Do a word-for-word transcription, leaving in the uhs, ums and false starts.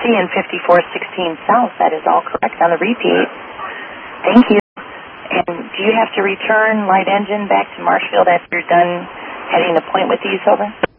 and fifty-four sixteen South. That is all correct on the repeat. Thank you. And do you have to return light engine back to Marshfield after you're done heading the point with these, over?